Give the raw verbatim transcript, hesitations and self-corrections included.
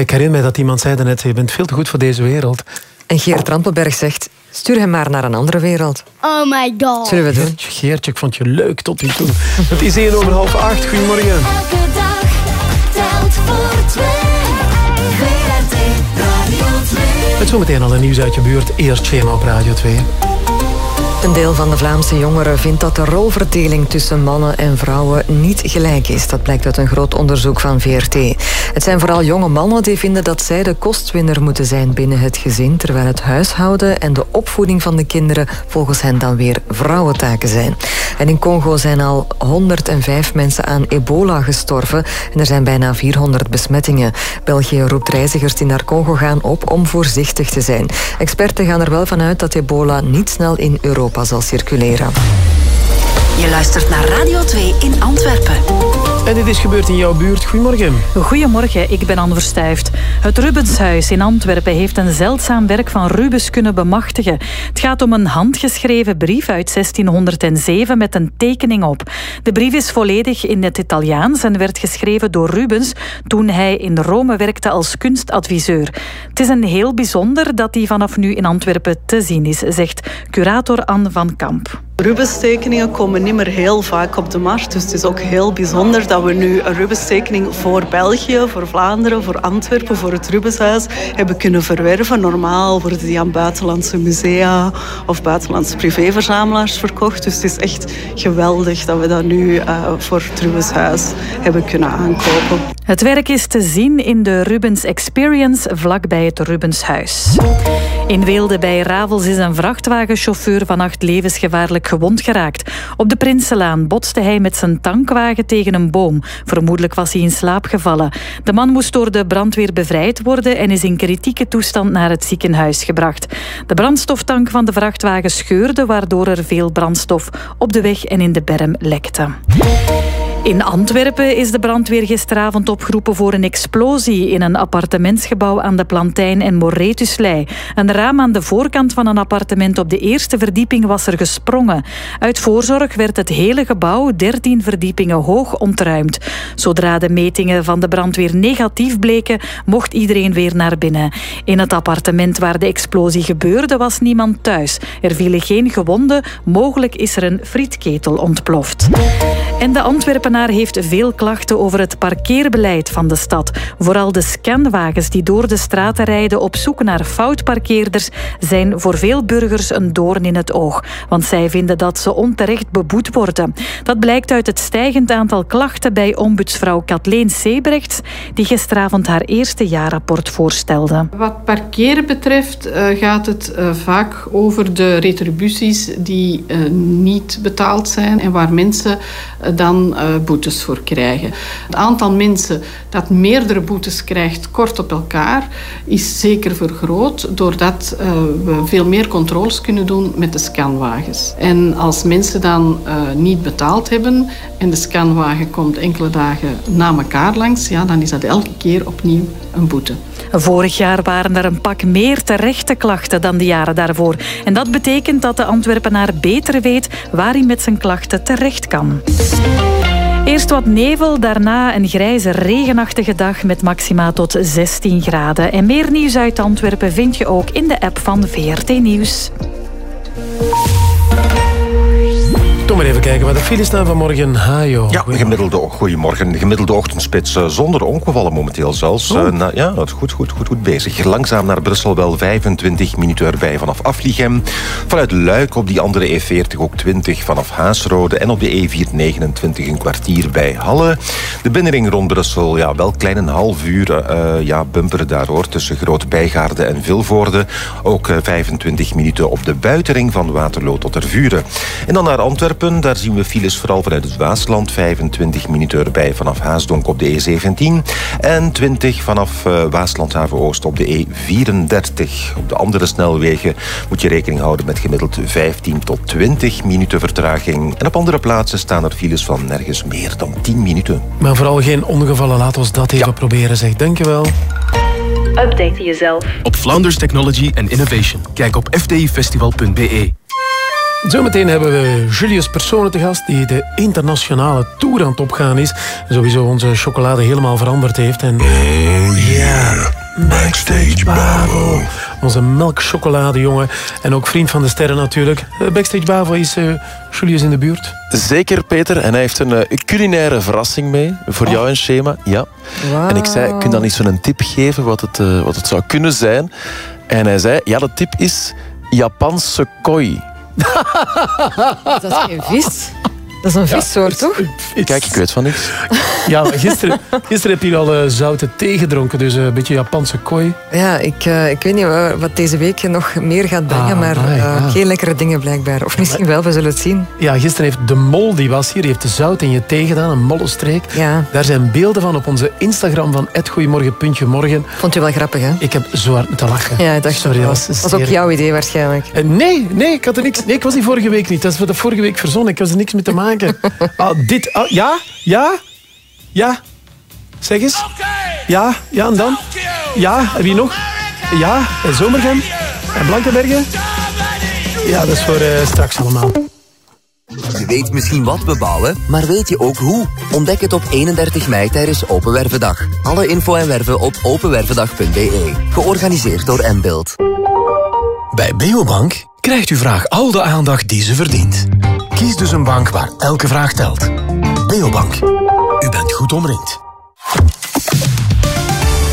ik herinner mij dat iemand zei net, je bent veel te goed voor deze wereld. En Geert Rampelberg zegt, stuur hem maar naar een andere wereld. Oh my god. Zullen we doen? Geertje, Geertje, ik vond je leuk tot nu toe. Het is één over half acht. Goedemorgen. Elke dag telt voor twee. V R T Radio twee. Met zometeen al een nieuws uit je buurt. Eerst Schema op Radio twee. Een deel van de Vlaamse jongeren vindt dat de rolverdeling tussen mannen en vrouwen niet gelijk is. Dat blijkt uit een groot onderzoek van V R T. Het zijn vooral jonge mannen die vinden dat zij de kostwinner moeten zijn binnen het gezin, terwijl het huishouden en de opvoeding van de kinderen volgens hen dan weer vrouwentaken zijn. En in Congo zijn al honderdvijf mensen aan ebola gestorven en er zijn bijna vierhonderd besmettingen. België roept reizigers die naar Congo gaan op om voorzichtig te zijn. Experten gaan er wel vanuit dat ebola niet snel in Europa zal circuleren. Je luistert naar Radio twee in Antwerpen. En dit is gebeurd in jouw buurt. Goedemorgen. Goedemorgen, ik ben Anne Verstuyft. Het Rubenshuis in Antwerpen heeft een zeldzaam werk van Rubens kunnen bemachtigen. Het gaat om een handgeschreven brief uit zestienhonderdzeven met een tekening op. De brief is volledig in het Italiaans en werd geschreven door Rubens toen hij in Rome werkte als kunstadviseur. Het is een heel bijzonder dat die vanaf nu in Antwerpen te zien is, zegt curator Anne van Kamp. Rubens-tekeningen komen niet meer heel vaak op de markt. Dus het is ook heel bijzonder dat we nu een Rubens-tekening voor België, voor Vlaanderen, voor Antwerpen, voor het Rubenshuis hebben kunnen verwerven. Normaal worden die aan buitenlandse musea of buitenlandse privéverzamelaars verkocht. Dus het is echt geweldig dat we dat nu uh, voor het Rubenshuis hebben kunnen aankopen. Het werk is te zien in de Rubens Experience vlakbij het Rubenshuis. In Weelde bij Ravels is een vrachtwagenchauffeur vannacht levensgevaarlijk gewond geraakt. Op de Prinsenlaan botste hij met zijn tankwagen tegen een boom. Vermoedelijk was hij in slaap gevallen. De man moest door de brandweer bevrijd worden en is in kritieke toestand naar het ziekenhuis gebracht. De brandstoftank van de vrachtwagen scheurde, waardoor er veel brandstof op de weg en in de berm lekte. In Antwerpen is de brandweer gisteravond opgeroepen voor een explosie in een appartementsgebouw aan de Plantijn en Moretuslei. Een raam aan de voorkant van een appartement op de eerste verdieping was er gesprongen. Uit voorzorg werd het hele gebouw, dertien verdiepingen hoog, ontruimd. Zodra de metingen van de brandweer negatief bleken, mocht iedereen weer naar binnen. In het appartement waar de explosie gebeurde was niemand thuis. Er vielen geen gewonden, mogelijk is er een frietketel ontploft. En de Antwerpenaar heeft veel klachten over het parkeerbeleid van de stad. Vooral de scanwagens die door de straten rijden op zoek naar foutparkeerders zijn voor veel burgers een doorn in het oog. Want zij vinden dat ze onterecht beboet worden. Dat blijkt uit het stijgend aantal klachten bij ombudsvrouw Kathleen Sebrechts, die gisteravond haar eerste jaarrapport voorstelde. Wat parkeren betreft uh, gaat het uh, vaak over de retributies die uh, niet betaald zijn en waar mensen uh, dan uh, boetes voor krijgen. Het aantal mensen dat meerdere boetes krijgt kort op elkaar is zeker vergroot doordat uh, we veel meer controles kunnen doen met de scanwagens. En als mensen dan uh, niet betaald hebben en de scanwagen komt enkele dagen na elkaar langs, ja, dan is dat elke keer opnieuw een boete. Vorig jaar waren er een pak meer terechte klachten dan de jaren daarvoor. En dat betekent dat de Antwerpenaar beter weet waar hij met zijn klachten terecht kan. Eerst wat nevel, daarna een grijze, regenachtige dag met maxima tot zestien graden. En meer nieuws uit Antwerpen vind je ook in de app van V R T Nieuws. Toch maar even kijken wat de files staan vanmorgen. Hajo. Ja, gemiddelde, goedemorgen. De gemiddelde ochtendspits uh, zonder ongevallen momenteel zelfs. Uh, na, ja, dat is goed, goed, goed, goed bezig. Langzaam naar Brussel wel vijfentwintig minuten erbij vanaf Aflichem. Vanuit Luik op die andere E veertig ook twintig vanaf Haasrode. En op de E vier negenentwintig een kwartier bij Halle. De binnenring rond Brussel, ja, wel klein een half uur. Uh, ja, bumper daar hoor, tussen Groot Bijgaarde en Vilvoorde. Ook uh, vijfentwintig minuten op de buitenring van Waterloo tot Tervuren. En dan naar Antwerpen. Daar zien we files vooral vanuit het Waasland. vijfentwintig minuten erbij vanaf Haasdonk op de E zeventien. En twintig vanaf uh, Waaslandhaven Oost op de E vierendertig. Op de andere snelwegen moet je rekening houden met gemiddeld vijftien tot twintig minuten vertraging. En op andere plaatsen staan er files van nergens meer dan tien minuten. Maar vooral geen ongevallen. Laat ons dat even ja. proberen, zeg. Dankjewel. Update jezelf op Flanders Technology and Innovation. Kijk op f t i festival punt b e. Zometeen hebben we Julius Personen te gast die de internationale tour aan het opgaan is. En sowieso onze chocolade helemaal veranderd heeft. En Oh yeah, Backstage Bavo. Onze melkchocolade, jongen. En ook vriend van de sterren natuurlijk. Backstage Bavo, is uh, Julius in de buurt? Zeker, Peter. En hij heeft een uh, culinaire verrassing mee. Voor oh. jou en Shema. Ja. Wow. En ik zei, kun je dan eens zo'n tip geven wat het, uh, wat het zou kunnen zijn? En hij zei, ja, de tip is Japanse koi. Dat is geen vis. Dat is een vissoort, ja, toch? Kijk, ik weet van niks. Ja, gisteren, gisteren heb je al uh, zoute thee gedronken, dus uh, een beetje Japanse kooi. Ja, ik, uh, ik weet niet wat deze week nog meer gaat brengen, ah, maar uh, ja. geen lekkere dingen blijkbaar. Of misschien wel, we zullen het zien. Ja, gisteren heeft de mol, die was hier, die heeft de zout in je thee gedaan, een mollenstreek. Ja. Daar zijn beelden van op onze Instagram van et goeiemorgen puntje morgen. Vond je wel grappig, hè? Ik heb zo hard moeten lachen. Ja, ik dacht Sorry, dat was, dat was ook jouw idee waarschijnlijk. Uh, nee, nee, ik had er niks. Nee, ik was die vorige week niet. Dat is voor de vorige week verzonnen. Ik was er niks mee te maken. Ah, dit, ah, ja, ja, ja. Zeg eens. Ja, ja, en dan? Ja, en wie nog? Ja, en Zomergem. En Blankenbergen. Ja, dat is voor uh, straks allemaal. Je weet misschien wat we bouwen, maar weet je ook hoe? Ontdek het op eenendertig mei tijdens Open Wervendag. Alle info en werven op openwervendag punt b e. Georganiseerd door Mbuild. Bij Beobank krijgt uw vraag al de aandacht die ze verdient. Kies dus een bank waar elke vraag telt. Beobank. U bent goed omringd.